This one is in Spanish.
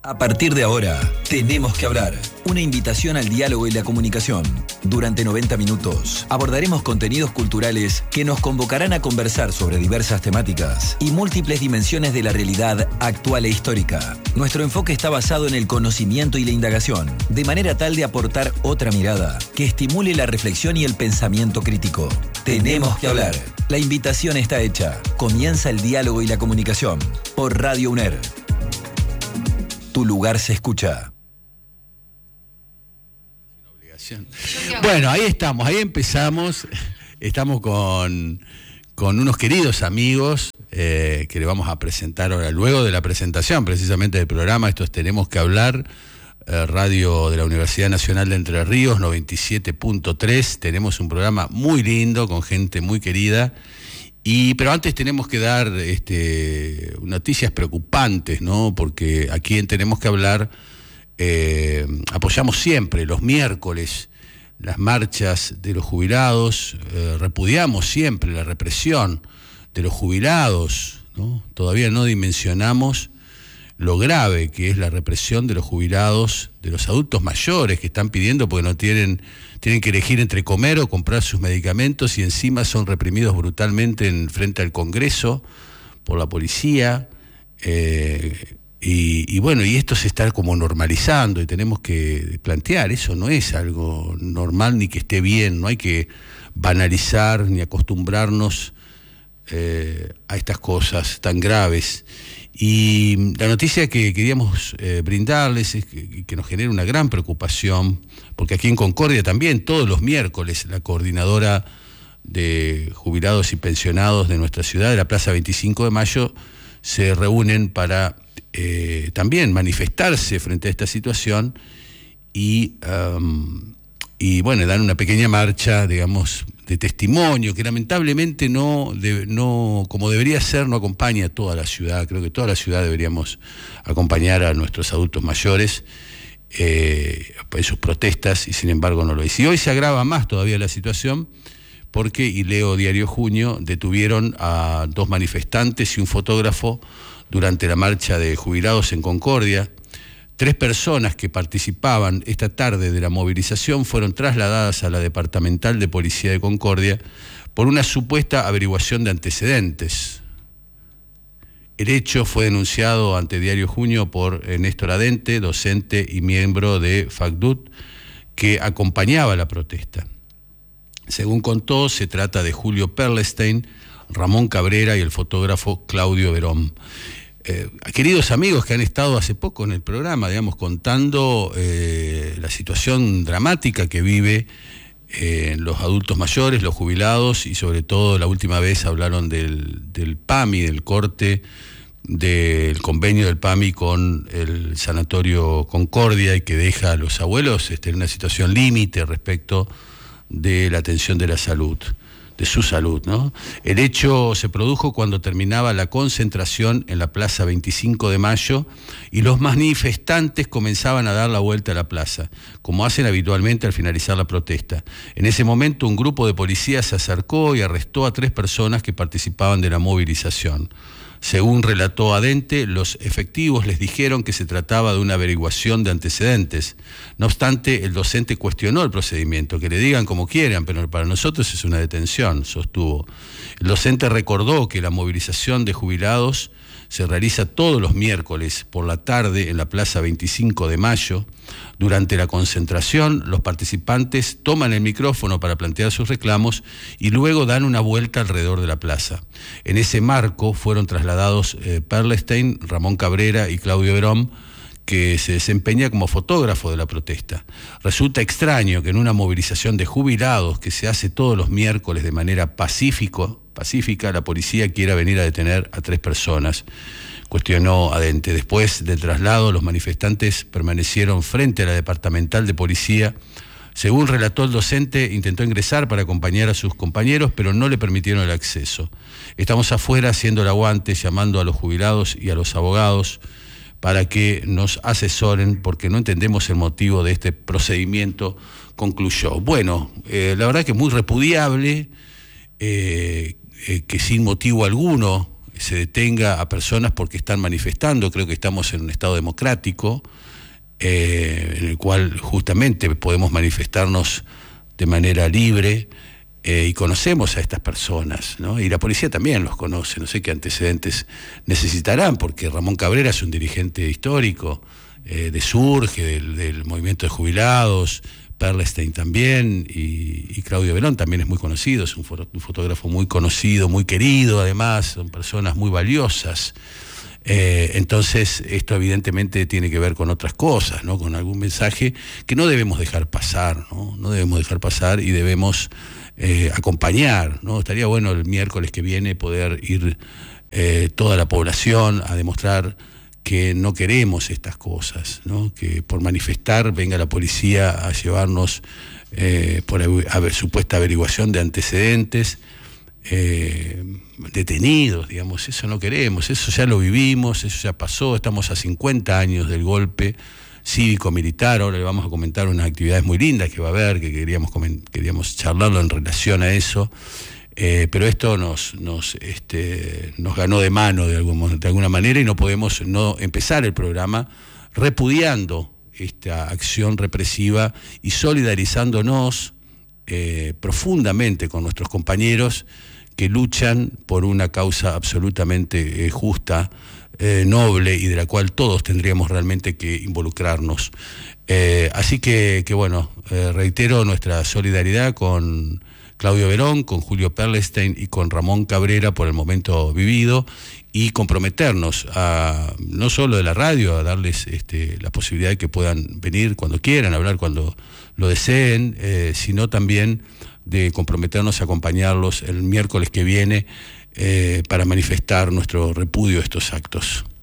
A partir de ahora, tenemos que hablar. Una invitación al diálogo y la comunicación. Durante 90 minutos, abordaremos contenidos culturales que nos convocarán a conversar sobre diversas temáticas y múltiples dimensiones de la realidad actual e histórica. Nuestro enfoque está basado en el conocimiento y la indagación, de manera tal de aportar otra mirada que estimule la reflexión y el pensamiento crítico. Tenemos que hablar. La invitación está hecha. Comienza el diálogo y la comunicación por Radio UNER. Tu lugar se escucha. Bueno, ahí estamos, ahí empezamos. Estamos con unos queridos amigos que le vamos a presentar ahora, luego de la presentación precisamente del programa. Estos Tenemos que Hablar, radio de la Universidad Nacional de Entre Ríos, 97.3. Tenemos un programa muy lindo, con gente muy querida. Pero antes tenemos que dar noticias preocupantes, ¿no? Porque aquí en Tenemos que Hablar apoyamos siempre los miércoles las marchas de los jubilados, repudiamos siempre la represión de los jubilados, ¿no? Todavía no dimensionamos lo grave que es la represión de los jubilados, de los adultos mayores que están pidiendo porque no tienen que elegir entre comer o comprar sus medicamentos y encima son reprimidos brutalmente frente al Congreso por la policía. Y esto se está como normalizando y tenemos que plantear, eso no es algo normal ni que esté bien, no hay que banalizar ni acostumbrarnos a estas cosas tan graves. Y la noticia que queríamos brindarles es que nos genera una gran preocupación, porque aquí en Concordia también todos los miércoles la coordinadora de jubilados y pensionados de nuestra ciudad, de la Plaza 25 de Mayo, se reúnen para también manifestarse frente a esta situación y dan una pequeña marcha, digamos, de testimonio, que lamentablemente no como debería ser, no acompaña a toda la ciudad. Creo que toda la ciudad deberíamos acompañar a nuestros adultos mayores en sus protestas, y sin embargo no lo es. Y hoy se agrava más todavía la situación, porque, y leo Diario Junio, detuvieron a 2 manifestantes y un fotógrafo durante la marcha de jubilados en Concordia. 3 personas que participaban esta tarde de la movilización fueron trasladadas a la Departamental de Policía de Concordia por una supuesta averiguación de antecedentes. El hecho fue denunciado ante Diario Junio por Néstor Adente, docente y miembro de FACDUT, que acompañaba la protesta. Según contó, se trata de Julio Perlestein, Ramón Cabrera y el fotógrafo Claudio Verón. Queridos amigos que han estado hace poco en el programa, digamos, contando la situación dramática que vive los adultos mayores, los jubilados, y sobre todo la última vez hablaron del PAMI, del corte del convenio del PAMI con el Sanatorio Concordia, y que deja a los abuelos en una situación límite respecto de la atención de la salud, de su salud, ¿no? El hecho se produjo cuando terminaba la concentración en la Plaza 25 de Mayo y los manifestantes comenzaban a dar la vuelta a la plaza, como hacen habitualmente al finalizar la protesta. En ese momento un grupo de policías se acercó y arrestó a 3 personas que participaban de la movilización. Según relató Adente, los efectivos les dijeron que se trataba de una averiguación de antecedentes. No obstante, el docente cuestionó el procedimiento, que le digan como quieran, pero para nosotros es una detención, sostuvo. El docente recordó que la movilización de jubilados se realiza todos los miércoles por la tarde en la Plaza 25 de Mayo. Durante la concentración, los participantes toman el micrófono para plantear sus reclamos y luego dan una vuelta alrededor de la plaza. En ese marco fueron trasladados Perlestein, Ramón Cabrera y Claudio Verón, que se desempeña como fotógrafo de la protesta. Resulta extraño que en una movilización de jubilados que se hace todos los miércoles de manera pacífica, la policía quiera venir a detener a 3 personas, cuestionó Adente. Después del traslado, los manifestantes permanecieron frente a la Departamental de Policía. Según relató el docente, intentó ingresar para acompañar a sus compañeros, pero no le permitieron el acceso. Estamos afuera haciendo el aguante, llamando a los jubilados y a los abogados para que nos asesoren, porque no entendemos el motivo de este procedimiento, concluyó. Bueno, la verdad que es muy repudiable que sin motivo alguno se detenga a personas porque están manifestando. Creo que estamos en un estado democrático en el cual justamente podemos manifestarnos de manera libre, y conocemos a estas personas, ¿no? Y la policía también los conoce, no sé qué antecedentes necesitarán, porque Ramón Cabrera es un dirigente histórico de Surge, del movimiento de jubilados, Perlestein también, y Claudio Verón también es muy conocido, es un fotógrafo muy conocido, muy querido, además, son personas muy valiosas. Entonces esto evidentemente tiene que ver con otras cosas, ¿no? Con algún mensaje que no debemos dejar pasar, ¿no? No debemos dejar pasar y debemos acompañar, ¿no? Estaría bueno el miércoles que viene poder ir toda la población a demostrar que no queremos estas cosas, ¿no? Que por manifestar venga la policía a llevarnos por supuesta averiguación de antecedentes, detenidos, digamos. Eso no queremos, eso ya lo vivimos, eso ya pasó. Estamos a 50 años del golpe cívico-militar. Ahora le vamos a comentar unas actividades muy lindas que va a haber, que queríamos charlarlo en relación a eso, pero esto nos ganó de mano de alguna manera, y no podemos no empezar el programa repudiando esta acción represiva y solidarizándonos profundamente con nuestros compañeros que luchan por una causa absolutamente justa, noble, y de la cual todos tendríamos realmente que involucrarnos. Así que bueno, reitero nuestra solidaridad con Claudio Verón, con Julio Perlestein y con Ramón Cabrera por el momento vivido, y comprometernos a, no solo de la radio, a darles la posibilidad de que puedan venir cuando quieran, hablar cuando lo deseen, sino también de comprometernos a acompañarlos el miércoles que viene para manifestar nuestro repudio a estos actos.